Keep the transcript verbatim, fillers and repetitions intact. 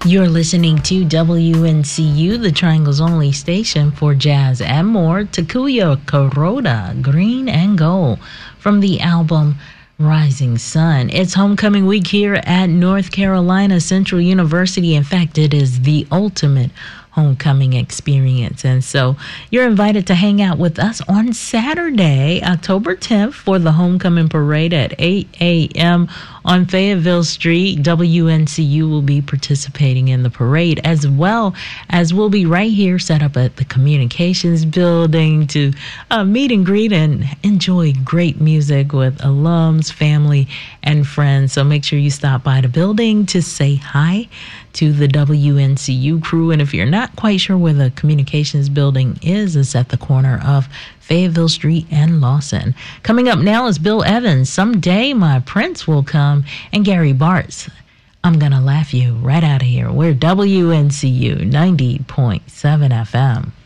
You're listening to W N C U, the Triangle's only station for jazz and more. Takuya Kuroda, Green and Gold, from the album Rising Sun. It's homecoming week here at North Carolina Central University. In fact, it is the ultimate homecoming experience. And so you're invited to hang out with us on Saturday, October tenth, for the homecoming parade at eight a.m. on Fayetteville Street. W N C U will be participating in the parade, as well as we'll be right here set up at the communications building to uh, meet and greet and enjoy great music with alums, family, and friends. So make sure you stop by the building to say hi to the W N C U crew. And if you're not quite sure where the communications building is, it's at the corner of Fayetteville Street and Lawson. Coming up now is Bill Evans, Someday My Prince Will Come, and Gary Bartz, I'm Gonna Laugh You Right Out of Here. We're W N C U ninety point seven F M.